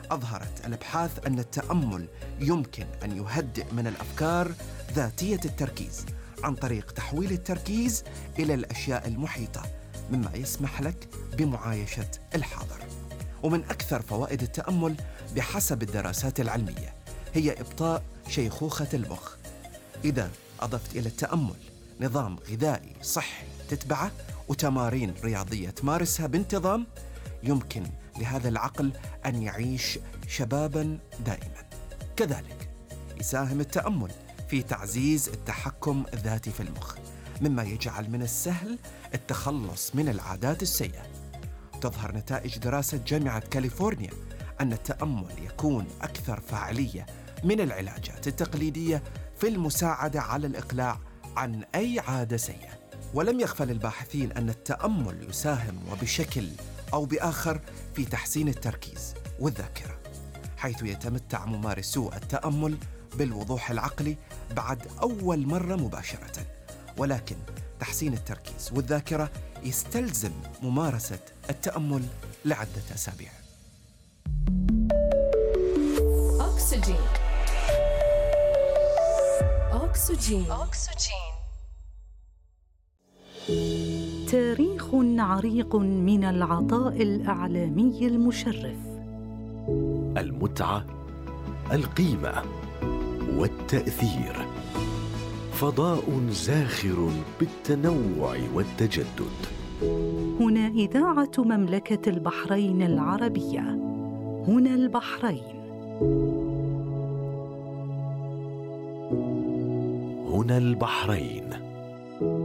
أظهرت الأبحاث أن التأمل يمكن أن يهدئ من الأفكار ذاتية التركيز عن طريق تحويل التركيز إلى الأشياء المحيطة، مما يسمح لك بمعايشة الحاضر. ومن أكثر فوائد التأمل بحسب الدراسات العلمية هي إبطاء شيخوخة المخ. إذا أضفت إلى التأمل نظام غذائي صحي تتبعه وتمارين رياضية تمارسها بانتظام، يمكن لهذا العقل أن يعيش شباباً دائماً. كذلك يساهم التأمل في تعزيز التحكم الذاتي في المخ، مما يجعل من السهل التخلص من العادات السيئة. تظهر نتائج دراسة جامعة كاليفورنيا أن التأمل يكون أكثر فاعلية من العلاجات التقليدية في المساعدة على الإقلاع عن أي عادة سيئة. ولم يغفل الباحثين أن التأمل يساهم وبشكل أو بآخر في تحسين التركيز والذاكرة، حيث يتمتع ممارسو التأمل بالوضوح العقلي بعد أول مرة مباشرة. ولكن تحسين التركيز والذاكرة يستلزم ممارسة التأمل لعدة أسابيع. أكسجين. تاريخ عريق من العطاء الإعلامي المشرف، المتعة، القيمة والتأثير، فضاء زاخر بالتنوع والتجدد. هنا إذاعة مملكة البحرين العربية، هنا البحرين. هنا البحرين.